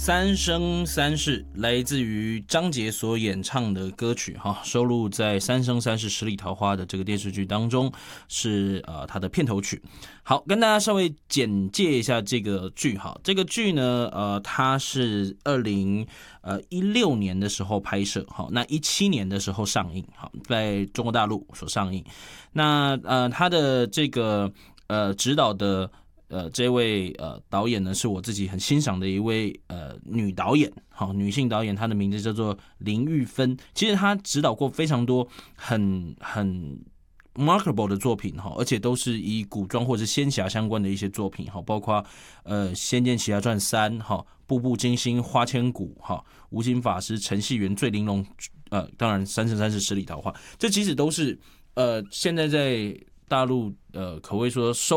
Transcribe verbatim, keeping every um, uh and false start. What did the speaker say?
三生三世来自于张杰所演唱的歌曲哈，收录在《三生三世十里桃花》的这个电视剧当中，是呃它的片头曲。好，跟大家稍微简介一下这个剧哈。这个剧呢，呃，它是二零呃一六年的时候拍摄，好，那一七年的时候上映，好，在中国大陆所上映。那呃，它的这个呃指导的。呃，这位呃导演呢，是我自己很欣赏的一位呃女导演，好，女性导演，她的名字叫做林玉芬。其实她指导过非常多很很 remarkable 的作品哈，而且都是以古装或者仙侠相关的一些作品哈，包括呃《仙剑奇侠传三》哈，《步步惊心》《花千骨》哈，《无形法师》《陈戏园》《醉玲珑》呃，当然《三生三世十里桃花》，这其实都是呃现在在大陆呃可谓说收。